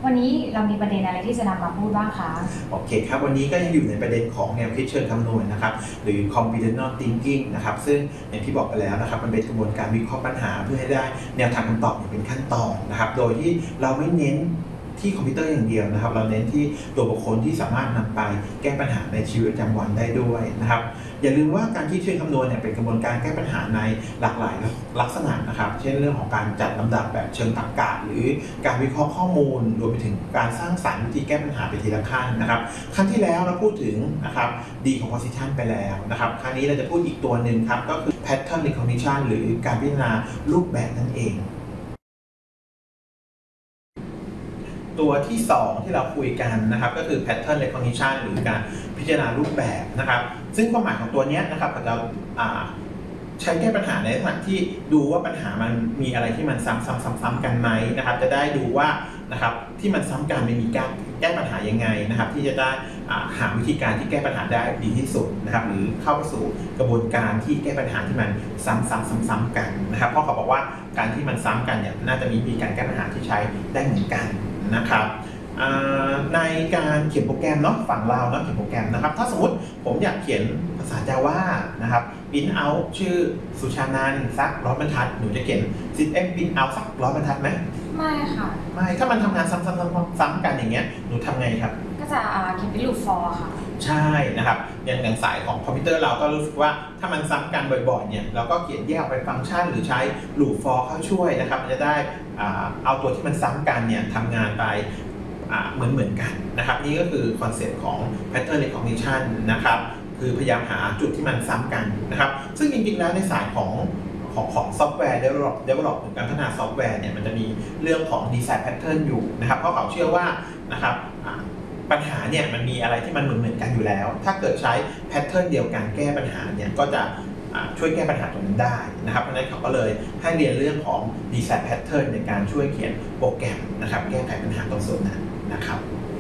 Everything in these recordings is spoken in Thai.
วันนี้เรามีประเด็นอะไรที่จะนำมาพูดบ้างคะโอเคครับวันนี้ก็ยังอยู่ในประเด็นของแนวคิดเชิงคำนวณนะครับหรือ computational thinking นะครับซึ่งอย่างที่บอกไปแล้วนะครับมันเป็นกระบวนการวิเคราะห์ปัญหาเพื่อให้ได้แนวทางคำตอบอย่างเป็นขั้นตอนนะครับโดยที่เราไม่เน้นที่คอมพิวเตอร์อย่างเดียวนะครับเราเน้นที่ตัวบุคคลที่สามารถนำไปแก้ปัญหาในชีวิตประจำวันได้ด้วยนะครับอย่าลืมว่าการคิดเชิงคำนวณเนี่ยเป็นกระบวนการแก้ปัญหาในหลากหลายลักษณะนะครับเช่นเรื่องของการจัดลำดับแบบเชิงตรรกะหรือการวิเคราะห์ข้อมูลรวมไปถึงการสร้างสรรค์วิธีแก้ปัญหาไปทีละขั้นนะครับครั้งที่แล้วเราพูดถึงนะครับ decomposition ไปแล้วนะครับครั้งนี้เราจะพูดอีกตัวหนึ่งครับก็คือ pattern recognition หรือการพิจารณารูปแบบนั่นเองตัวที่2ที่เราคุยกันนะครับก็คือ pattern recognition หรือการพิจารณารูปแบบนะครับซึ่งความหมายของตัวนี้นะครับเราใช้แก้ปัญหาในลักษณะที่ดูว่าปัญหามันมีอะไรที่มันซ้ำๆกันไหมนะครับจะได้ดูว่านะครับที่มันซ้ำกันมันมีการแก้ปัญหายังไงนะครับที่จะได้หาวิธีการที่แก้ปัญหาได้ดีที่สุดนะครับหรือเข้าไปสู่กระบวนการที่แก้ปัญหาที่มันซ้ำกันนะครับเพราะเขาบอกว่าการที่มันซ้ำกันเนี่ยน่าจะมีวิธีการแก้ปัญหาที่ใช้ได้เหมือนกันนะครับในการเขียนโปรแกรมเนาะฝั่งเราเนาะเขียนโปรแกรมนะครับถ้าสมมติผมอยากเขียนภาษา Java นะครับprint out ชื่อสุชานันท์สัก100 บรรทัดหนูจะเขียน system print out สัก100 บรรทัดไหมไม่ค่ะไม่ถ้ามันทำงานซ้ำกันอย่างเงี้ยหนูทำไงครับก็จะเขียนเป็น loop for ค่ะใช่นะครับอย่างสายของคอมพิวเตอร์เราก็รู้สึกว่าถ้ามันซ้ำกันบ่อยๆเนี่ยเราก็เขียนแยกออกไปฟังก์ชันหรือใช้ loop for เข้าช่วยนะครับจะได้เอาตัวที่มันซ้ำกันเนี่ยทำงานไปเหมือนกันนะครับนี่ก็คือคอนเซ็ปต์ของ pattern recognition นะครับคือพยายามหาจุดที่มันซ้ำกันนะครับซึ่งจริงๆแล้วในสายของซอฟต์แวร์ develop หรือการพัฒนาซอฟต์แวร์เนี่ยมันจะมีเรื่องของ design pattern อยู่นะครับเพราะเขาเชื่อว่านะครับปัญหาเนี่ยมันมีอะไรที่มันเหมือนกันอยู่แล้วถ้าเกิดใช้ pattern เดียวกันแก้ปัญหาเนี่ยก็จะช่วยแก้ปัญหาตรงนั้นได้นะครับเพราะฉะนั้นเขาก็เลยให้เรียนเรื่องของ design pattern ในการช่วยเขียนโปรแกรมนะครับแก้ไขปัญหาตรงส่วนนั้นนะครับ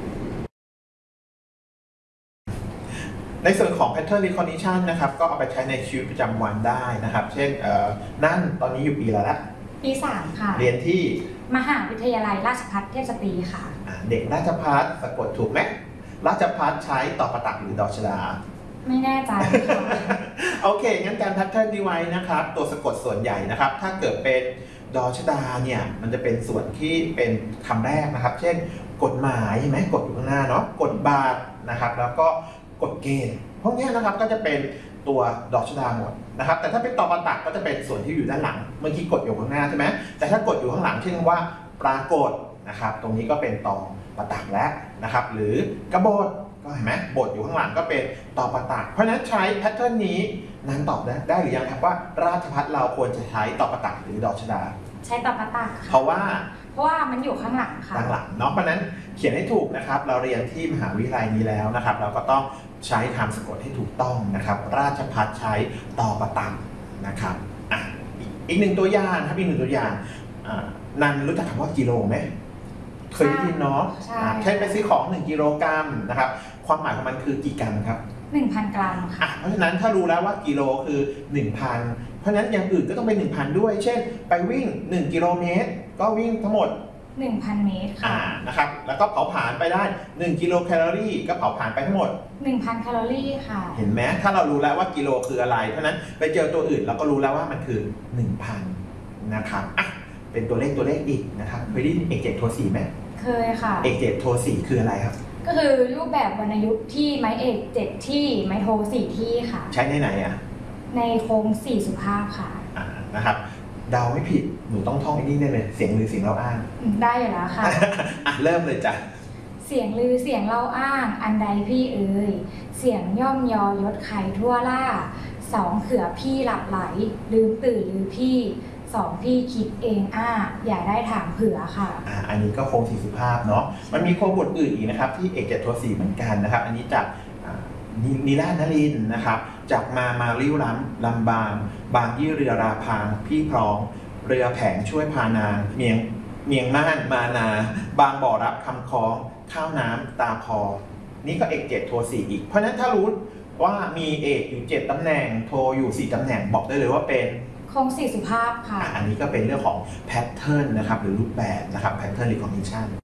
ในส่วนของ pattern recognition นะครับก็เอาไปใช้ในชีวิตประจำวันได้นะครับเช่นนั่นตอนนี้อยู่ปีอะไรละปี 3ค่ะเรียนที่มหาวิทยาลัยราชภัฏเทพสตรีค่ะเด็กราชภัฏสะกดถูกไหมราชภัฏใช้ตอประตักหรือดอชดาไม่แน่ใจค่ะโอเคงั้นการ pattern นี้ไว้นะครับตัวสะกดส่วนใหญ่นะครับถ้าเกิดเป็นดอชดาเนี่ยมันจะเป็นส่วนที่เป็นคำแรกนะครับเช่นกฎหมายใช่ไหมกฎอยู่ข้างหน้าเนาะกฎบาทนะครับแล้วก็กฎเกณฑ์พวกนี้นะครับก็จะเป็นตัวดอชดาหมดนะครับแต่ถ้าเป็นตอประตักก็จะเป็นส่วนที่อยู่ด้านหลังเมื่อกี้กฎอยู่ข้างหน้าใช่ไหมแต่ถ้ากฎอยู่ข้างหลังเช่นว่าปรากฏนะครับตรงนี้ก็เป็นตอประตักแล้วนะครับหรือกบฏก็เห็นไหมบทอยู่ข้างหลังก็เป็นตอประตักเพราะฉะนั้นใช้แพทเทิร์นนี้นั้นตอบได้หรือยังครับว่าราชภัฏเราควรจะใช้ตอประตักหรือดอชดาใช้ตอประตักเพราะว่ามันอยู่ข้างหลังค่ะข้างหลังเนาะเพราะนั้นเขียนให้ถูกนะครับเราเรียนที่มหาวิทยาลัยนี้แล้วนะครับเราก็ต้องใช้คำสะกดให้ถูกต้องนะครับราชภัฏใช้ตอประตักนะครับอีกหนึ่งตัวอย่างครับอีกหนึ่งตัวอย่างนันรู้จักคำว่ากิโลไหมเคยได้ยินเนาะใช้ไปซื้อของ1 กิโลกรัมนะครับความหมายของมันคือกี่กรัมครับ 1,000 กรัมค่ะเพราะฉะนั้นถ้ารู้แล้วว่ากิโลคือ 1,000 เพราะฉะนั้นอย่างอื่นก็ต้องเป็น 1,000 ด้วยเช่นไปวิ่ง1 กิโลเมตรก็วิ่งทั้งหมด 1,000 เมตรค่ะนะครับแล้วก็เผาผลาญไปได้1 กิโลแคลอรี่ก็เผาผลาญไปทั้งหมด 1,000 แคลอรี่ค่ะเห็นไหมถ้าเรารู้แล้วว่ากิโลคืออะไรเพราะฉะนั้นไปเจอตัวอื่นเราก็รู้แล้วว่ามันคือ 1,000 นะครับเป็นตัวเลขอีกนะครับเคยได้ยินเอกเจ็ดโท4ไหมเคยค่ะเอกเจ็ดโท4คืออะไรครับก็คือรูปแบบวรรณยุกต์ที่ไม้เอก7ที่ไม้โท4ที่ค่ะใช้ในไหนในโครง4สุภาพค่ะนะครับเดาไม่ผิดหนูต้องท่องไอ้นี่ได้เลยเสียงลือเสียงเล่าอ้างได้อยู่แล้วค่ะเริ่มเลยจ้ะเสียงลือเสียงเล่าอ้างอันใดพี่เอ่ยเสียงย่อมยอยศไข่ทั่วล่า2เขือพี่หลับไหลลืมตื่นหรือพี่2พี่คิดเองอย่าได้ถามเผื่อค่ะอันนี้ก็โครง4สุภาพเนาะมันมีโครงบทอื่นอีกนะครับที่เอกเจ็ดโท4เหมือนกันนะครับอันนี้จากนิราศนรินทร์นะครับจากมาริ้วลำบางยี่เรือราพางพี่พร้องเรือแผงช่วยพานางเมียงม่านมานาบางบ่อรับคำคล้องข้าวน้ำตาพอนี่ก็เอกเจ็ดโท4อีกเพราะฉะนั้นถ้ารู้ว่ามีเอกอยู่7 ตำแหน่งโทอยู่4 ตำแหน่งบอกได้เลยว่าเป็นโครง4สุภาพค่ะอันนี้ก็เป็นเรื่องของแพทเทิร์นนะครับหรือรูปแบบนะครับ pattern recognition